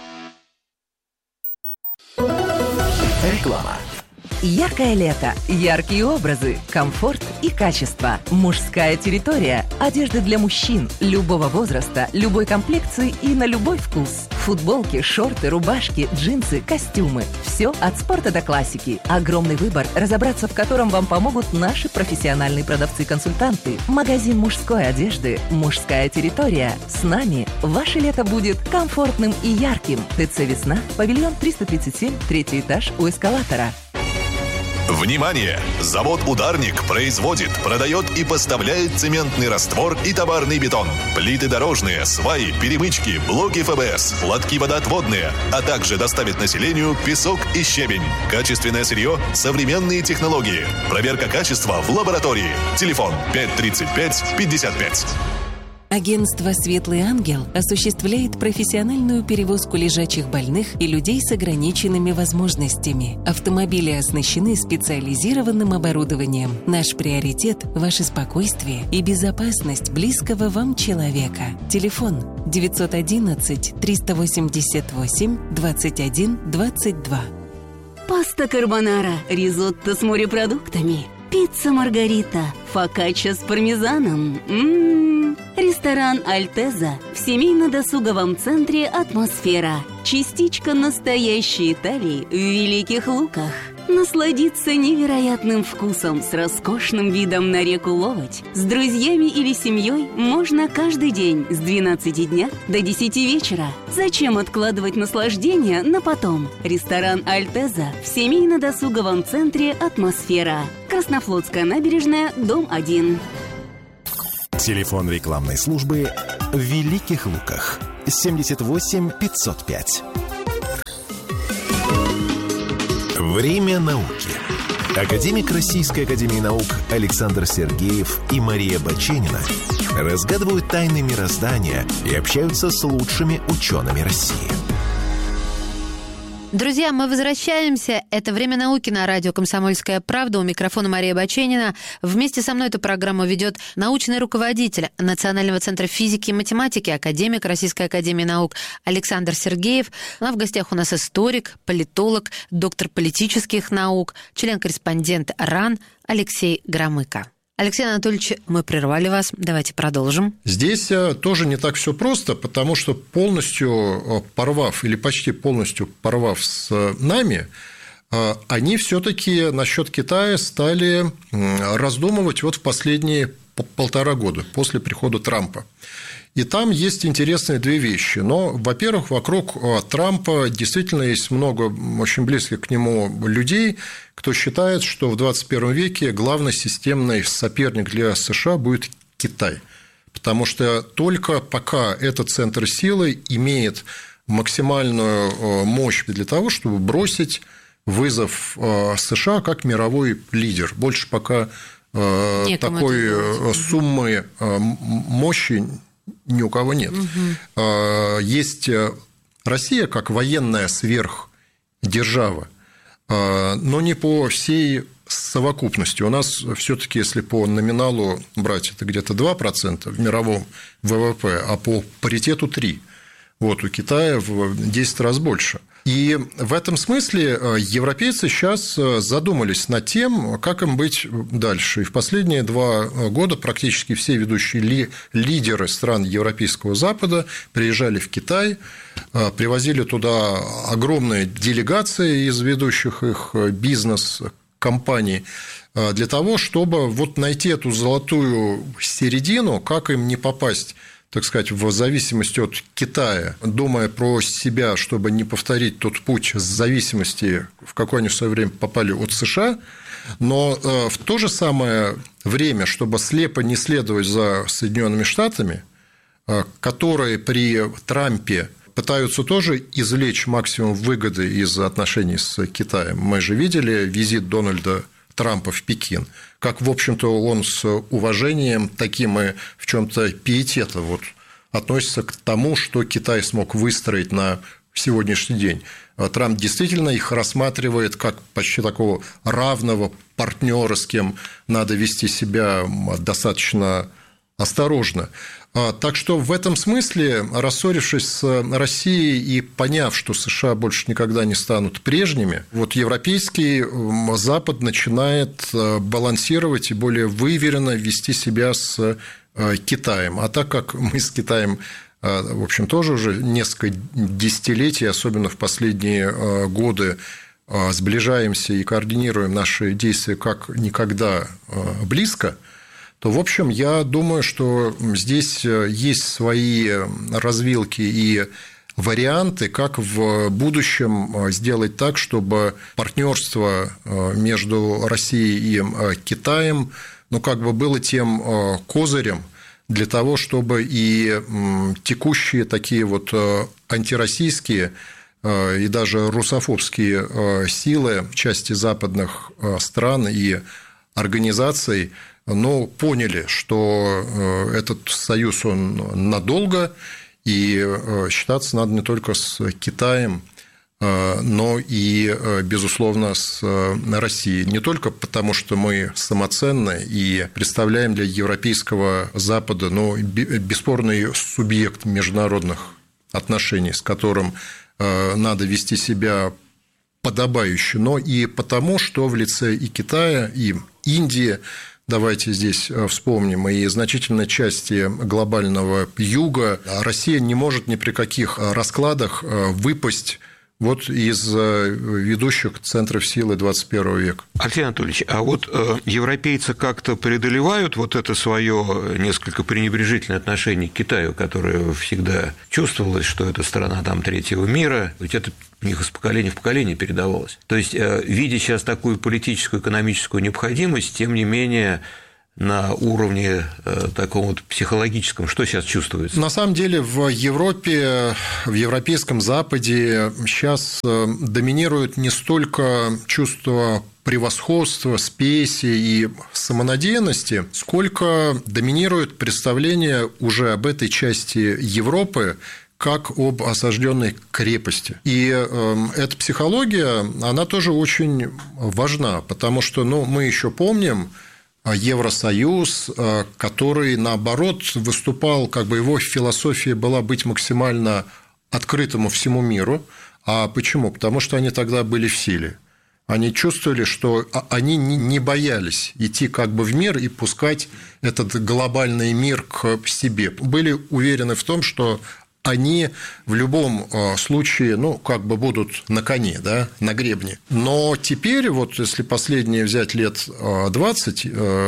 Реклама. Яркое лето, яркие образы, комфорт и качество. Мужская территория. Одежда для мужчин любого возраста, любой комплекции и на любой вкус. Футболки, шорты, рубашки, джинсы, костюмы. Все от спорта до классики. Огромный выбор, разобраться в котором вам помогут наши профессиональные продавцы-консультанты. Магазин мужской одежды «Мужская территория». С нами ваше лето будет комфортным и ярким. ТЦ «Весна», павильон триста тридцать семь, третий этаж у эскалатора. Внимание! Завод «Ударник» производит, продает и поставляет цементный раствор и товарный бетон, плиты дорожные, сваи, перемычки, блоки эф бэ эс, лотки водоотводные, а также доставит населению песок и щебень. Качественное сырье, современные технологии. Проверка качества в лаборатории. Телефон пять тридцать пять пятьдесят пять. Агентство «Светлый ангел» осуществляет профессиональную перевозку лежачих больных и людей с ограниченными возможностями. Автомобили оснащены специализированным оборудованием. Наш приоритет – ваше спокойствие и безопасность близкого вам человека. Телефон девятьсот одиннадцать триста восемьдесят восемь двадцать один двадцать два. Паста карбонара, ризотто с морепродуктами, пицца маргарита, фокачча с пармезаном. М-м-м. Ресторан «Альтеза» в семейно-досуговом центре «Атмосфера». Частичка настоящей Италии в Великих Луках. Насладиться невероятным вкусом с роскошным видом на реку Ловоть с друзьями или семьей можно каждый день с двенадцати дня до десяти вечера. Зачем откладывать наслаждение на потом? Ресторан «Альтеза» в семейно-досуговом центре «Атмосфера». Краснофлотская набережная, дом один. Телефон рекламной службы в Великих Луках семьдесят восемь пятьсот пять. Время науки. Академик Российской академии наук Александр Сергеев и Мария Баченина разгадывают тайны мироздания и общаются с лучшими учеными России. Друзья, мы возвращаемся. Это «Время науки» на радио «Комсомольская правда». У микрофона Мария Баченина. Вместе со мной эту программу ведет научный руководитель Национального центра физики и математики, академик Российской академии наук Александр Сергеев. А в гостях у нас историк, политолог, доктор политических наук, член-корреспондент РАН Алексей Громыко. Алексей Анатольевич, мы прервали вас. Давайте продолжим. Здесь тоже не так все просто, потому что полностью порвав или почти полностью порвав с нами, они все-таки насчет Китая стали раздумывать вот в последние полтора года после прихода Трампа. И там есть интересные две вещи. Но, во-первых, вокруг Трампа действительно есть много очень близких к нему людей, кто считает, что в двадцать первом веке главный системный соперник для США будет Китай. Потому что только пока этот центр силы имеет максимальную мощь для того, чтобы бросить вызов США как мировой лидер. Больше пока Некому такой суммы мощи ни у кого нет. Угу. Есть Россия как военная сверхдержава, но не по всей совокупности. У нас все-таки, если по номиналу брать, это где-то два процента в мировом ВВП, а по паритету три процента. Вот у Китая в десять раз больше. И в этом смысле европейцы сейчас задумались над тем, как им быть дальше. И в последние два года практически все ведущие ли, лидеры стран Европейского Запада приезжали в Китай, привозили туда огромные делегации из ведущих их бизнес-компаний для того, чтобы вот найти эту золотую середину, как им не попасть, так сказать, в зависимости от Китая, думая про себя, чтобы не повторить тот путь зависимости, в какой они в свое время попали от США, но в то же самое время, чтобы слепо не следовать за Соединенными Штатами, которые при Трампе пытаются тоже извлечь максимум выгоды из отношений с Китаем. Мы же видели визит Дональда Трампа в Пекин, как, в общем-то, он с уважением таким и в чем-то пиетета вот относится к тому, что Китай смог выстроить на сегодняшний день. Трамп действительно их рассматривает как почти такого равного партнера, с кем надо вести себя достаточно осторожно. Так что в этом смысле, рассорившись с Россией и поняв, что США больше никогда не станут прежними, вот европейский Запад начинает балансировать и более выверенно вести себя с Китаем. А так как мы с Китаем, в общем, тоже уже несколько десятилетий, особенно в последние годы, сближаемся и координируем наши действия как никогда близко, то, в общем, я думаю, что здесь есть свои развилки и варианты, как в будущем сделать так, чтобы партнерство между Россией и Китаем, ну, как бы было тем козырем для того, чтобы и текущие такие вот антироссийские и даже русофобские силы части западных стран и организаций но поняли, что этот союз, он надолго, и считаться надо не только с Китаем, но и, безусловно, с Россией. Не только потому, что мы самоценны и представляем для европейского Запада, но бесспорный субъект международных отношений, с которым надо вести себя подобающе, но и потому, что в лице и Китая, и Индии, давайте здесь вспомним, и значительной части глобального юга, Россия не может ни при каких раскладах выпасть вот из ведущих центров силы двадцать первого века. Алексей Анатольевич, а вот европейцы как-то преодолевают вот это свое несколько пренебрежительное отношение к Китаю, которое всегда чувствовалось, что это страна там третьего мира, ведь это у них из поколения в поколение передавалось. То есть, видя сейчас такую политическую, экономическую необходимость, тем не менее, на уровне таком вот психологическом, что сейчас чувствуется? На самом деле в Европе, в Европейском Западе сейчас доминирует не столько чувство превосходства, спеси и самонадеянности, сколько доминирует представление уже об этой части Европы как об осажденной крепости. И эта психология, она тоже очень важна, потому что, ну, мы еще помним Евросоюз, который, наоборот, выступал, как бы его философия была быть максимально открытому всему миру. А почему? Потому что они тогда были в силе. Они чувствовали, что они не боялись идти как бы в мир и пускать этот глобальный мир к себе. Были уверены в том, что они в любом случае, ну, как бы будут на коне, да, на гребне. Но теперь, вот если последние взять лет двадцать,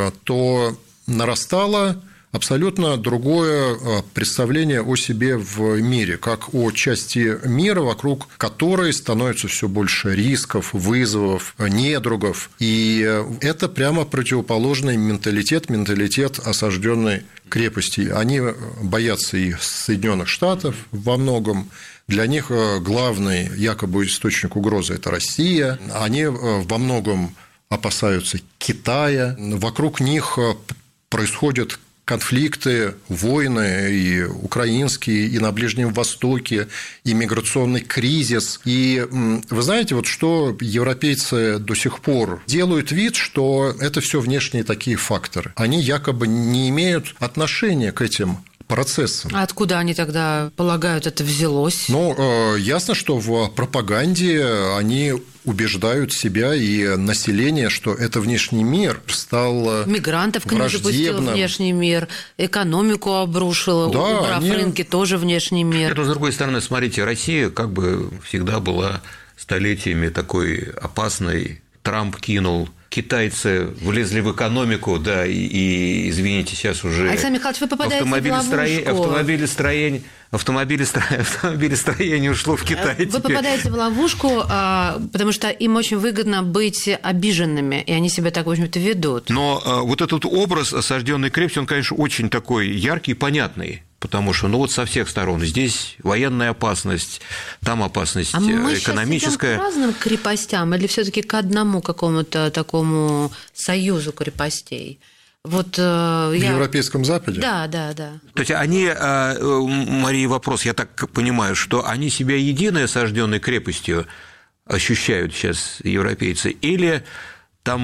то нарастало абсолютно другое представление о себе в мире, как о части мира, вокруг которой становится все больше рисков, вызовов, недругов. И это прямо противоположный менталитет, менталитет осажденной крепости. Они боятся и Соединенных Штатов во многом. Для них главный якобы источник угрозы – это Россия. Они во многом опасаются Китая. Вокруг них происходят конфликты, войны и украинские, и на Ближнем Востоке, и миграционный кризис. И вы знаете, вот что европейцы до сих пор делают вид, что это все внешние такие факторы. Они якобы не имеют отношения к этим процессам. А откуда они тогда полагают, это взялось? Ну, ясно, что в пропаганде они убеждают себя и население, что это внешний мир стал мигрантов к ним запустил внешний мир, экономику обрушил, да, убрав они... рынки, тоже внешний мир. Это, с другой стороны, смотрите, Россия как бы всегда была столетиями такой опасной. Трамп кинул, китайцы влезли в экономику, да, и, и извините, сейчас уже Александр Михайлович, вы попадаете в ловушку. Автомобилестроение, автомобилестроение, автомобилестроение ушло в Китай. Вы теперь попадаете в ловушку, потому что им очень выгодно быть обиженными, и они себя так, в общем-то, ведут. Но вот этот образ осажденной крепости, он, конечно, очень такой яркий и понятный. Потому что, ну вот со всех сторон, здесь военная опасность, там опасность а мы экономическая. А мы сейчас идём к разным крепостям или все-таки к одному какому-то такому союзу крепостей? Вот, э, в я... Европейском Западе? Да, да, да. То есть они, Мария, вопрос, я так понимаю, что они себя единой осажденной крепостью ощущают сейчас европейцы, или там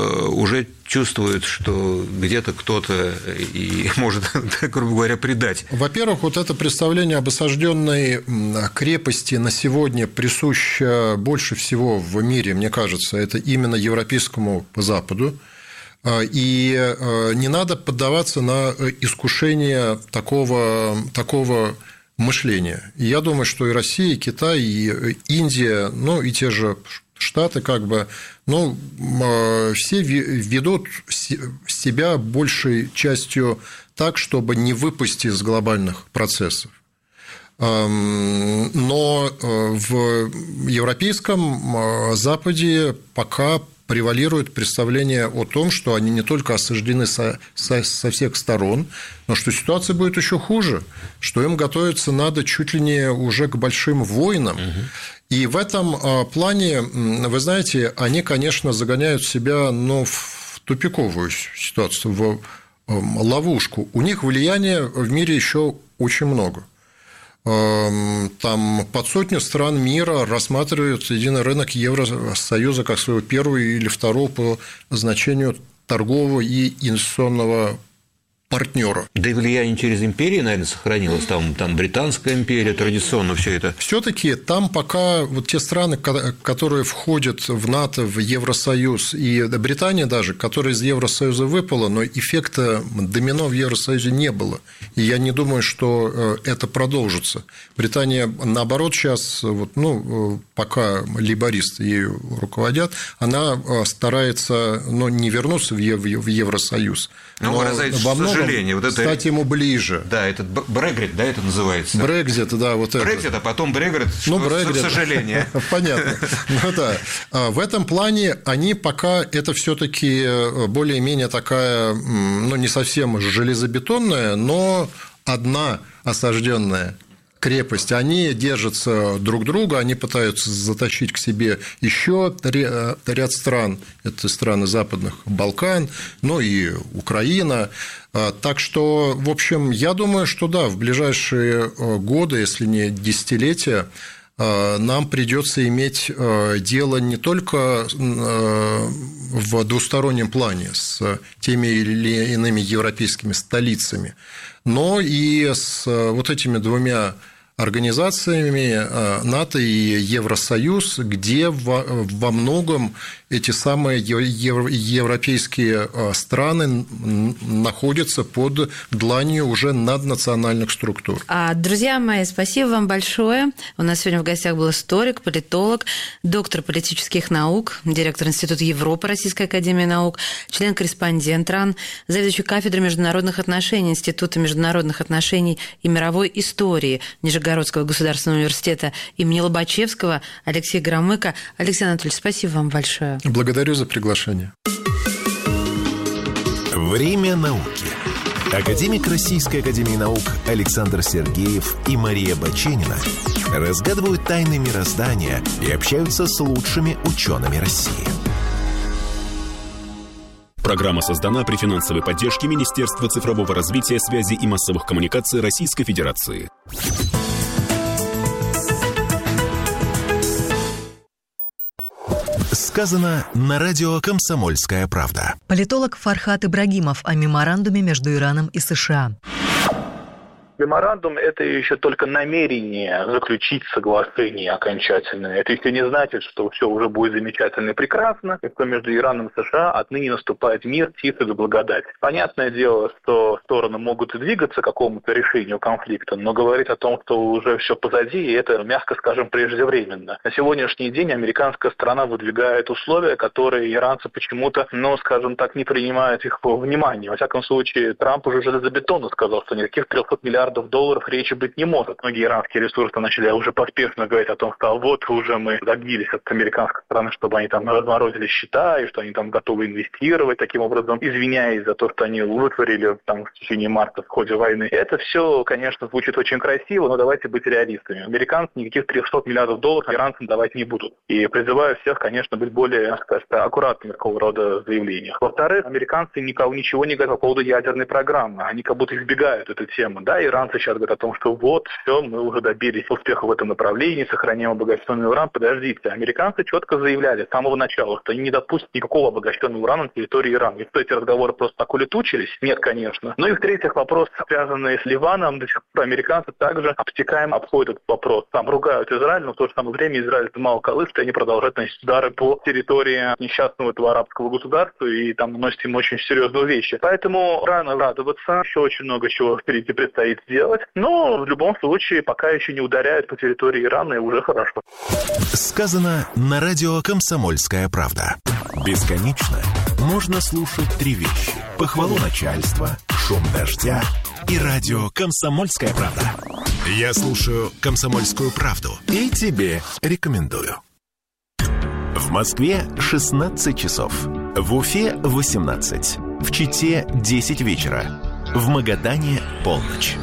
уже чувствуют, что где-то кто-то и может, грубо говоря, предать. Во-первых, вот это представление об осажденной крепости на сегодня присуще больше всего в мире, мне кажется, это именно Европейскому Западу. И не надо поддаваться на искушение такого, такого мышления. И я думаю, что и Россия, и Китай, и Индия, ну и те же Штаты, как бы, ну, все ведут себя большей частью так, чтобы не выпасть из глобальных процессов. Но в Европейском Западе пока превалирует представление о том, что они не только осаждены со, со, со всех сторон, но что ситуация будет еще хуже, что им готовиться надо чуть ли не уже к большим войнам. Угу. И в этом плане, вы знаете, они, конечно, загоняют себя, ну, в тупиковую ситуацию, в ловушку. У них влияния в мире еще очень много. Там под сотню стран мира рассматривают единый рынок Евросоюза как своего первого или второго по значению торгового и инвестиционного партнера. Да и влияние через империи, наверное, сохранилось. Там, там Британская империя, традиционно все это. Все-таки там пока вот те страны, которые входят в НАТО, в Евросоюз, и Британия даже, которая из Евросоюза выпала, но эффекта домино в Евросоюзе не было. И я не думаю, что это продолжится. Британия, наоборот, сейчас, вот, ну, пока лейбористы ею руководят, она старается, ну, не вернуться в Евросоюз. Но, но во многом вот это, стать ему ближе. Да, этот Брексит, да, это называется. Брексит, да, вот это. Брексит, а потом Брексит, ну, что, Брексит. к сожалению. Понятно. Ну да. В этом плане они пока это все-таки более-менее такая, ну, не совсем железобетонная, но одна осажденная крепость, они держатся друг друга, они пытаются затащить к себе еще ряд стран, это страны Западных Балкан, ну и Украина. Так что, в общем, я думаю, что да, в ближайшие годы, если не десятилетия, нам придется иметь дело не только в двустороннем плане с теми или иными европейскими столицами, но и с вот этими двумя организациями НАТО и Евросоюз, где во многом эти самые европейские страны находятся под дланью уже наднациональных структур. Друзья мои, спасибо вам большое. У нас сегодня в гостях был историк, политолог, доктор политических наук, директор Института Европы Российской академии наук, член-корреспондент РАН, заведующий кафедрой международных отношений Института международных отношений и мировой истории Нижегородского государственного университета имени Лобачевского Алексей Громыко. Алексей Анатольевич, спасибо вам большое. Благодарю за приглашение. Время науки. Академик Российской академии наук Александр Сергеев и Мария Баченина разгадывают тайны мироздания и общаются с лучшими учеными России. Программа создана при финансовой поддержке Министерства цифрового развития, связи и массовых коммуникаций Российской Федерации. Сказано на радио «Комсомольская правда». Политолог Фархат Ибрагимов о меморандуме между Ираном и США. Меморандум – это еще только намерение заключить соглашение окончательное. Это еще не значит, что все уже будет замечательно и прекрасно, и что между Ираном и США отныне наступает мир, тихо и благодать. Понятное дело, что стороны могут двигаться к какому-то решению конфликта, но говорить о том, что уже все позади, это, мягко скажем, преждевременно. На сегодняшний день американская сторона выдвигает условия, которые иранцы почему-то, ну, скажем так, не принимают их во внимание. Во всяком случае, Трамп уже железобетонно сказал, что никаких трехсот миллиардов долларов речи быть не может. Многие иранские ресурсы начали уже поспешно говорить о том, что вот уже мы добились от американской стороны, чтобы они там разморозили счета, и что они там готовы инвестировать, таким образом извиняясь за то, что они вытворили там в течение марта в ходе войны. Это все, конечно, звучит очень красиво, но давайте быть реалистами. Американцы никаких трехсот миллиардов долларов иранцам давать не будут. И призываю всех, конечно, быть более, скажем, аккуратными в такого рода заявлениях. Во-вторых, американцы никого, ничего не говорят по поводу ядерной программы. Они как будто избегают эту тему. Да, иранцы сейчас говорят о том, что вот, все, мы уже добились успеха в этом направлении, сохраняем обогащенный уран. Подождите, американцы четко заявляли с самого начала, что они не допустят никакого обогащенного урана на территории Ирана. И что эти разговоры просто так улетучились? Нет, конечно. Ну и в-третьих, вопрос, связанный с Ливаном, до сих пор американцы также обтекаемо обходят этот вопрос. Там ругают Израиль, но в то же самое время Израиль мало колышет, и они продолжают наносить удары по территории несчастного этого арабского государства, и там наносят им очень серьезные вещи. Поэтому рано радоваться, еще очень много чего впереди предстоит сделать. Но в любом случае пока еще не ударяют по территории Ирана, и уже хорошо. Сказано на радио «Комсомольская правда». Бесконечно можно слушать три вещи: похвалу начальства, шум дождя и радио «Комсомольская правда». Я слушаю «Комсомольскую правду» и тебе рекомендую. В Москве шестнадцать часов, в Уфе восемнадцать, в Чите десять вечера, в Магадане полночь.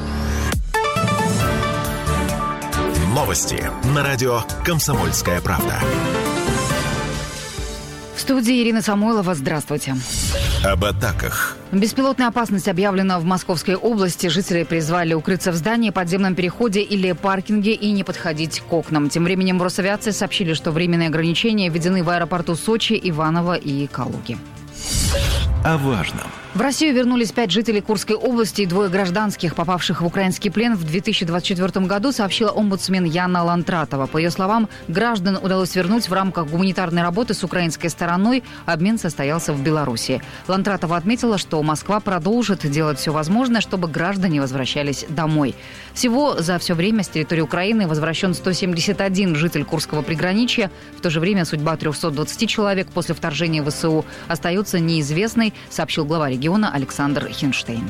Новости на радио «Комсомольская правда». В студии Ирина Самойлова. Здравствуйте. Об атаках. Беспилотная опасность объявлена в Московской области. Жители призвали укрыться в здании, подземном переходе или паркинге и не подходить к окнам. Тем временем в Росавиации сообщили, что временные ограничения введены в аэропорту Сочи, Иваново и Калуги. О важном. В Россию вернулись пять жителей Курской области и двое гражданских, попавших в украинский плен в две тысячи двадцать четвёртом году, сообщила омбудсмен Яна Лантратова. По ее словам, граждан удалось вернуть в рамках гуманитарной работы с украинской стороной. Обмен состоялся в Беларуси. Лантратова отметила, что Москва продолжит делать все возможное, чтобы граждане возвращались домой. Всего за все время с территории Украины возвращен сто семьдесят один житель Курского приграничья. В то же время судьба трехсот двадцати человек после вторжения ВСУ остается неизвестной, сообщил глава региона Александр Хинштейн.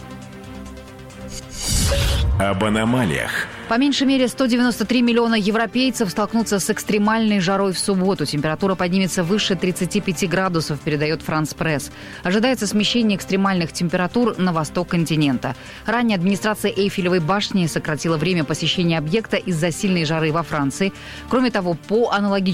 Об аномалиях. По меньшей мере сто девяносто три миллиона европейцев столкнутся с экстремальной жарой в субботу. Температура поднимется выше тридцати пяти градусов, передает Франс Пресс. Ожидается смещение экстремальных температур на восток континента. Ранее администрация Эйфелевой башни сократила время посещения объекта из-за сильной жары во Франции. Кроме того, по аналогичному